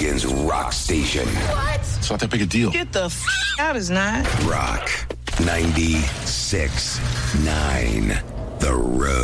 Michigan's rock station. What? It's not that big a deal. Get the out, it's not. Rock 96.9. The Road.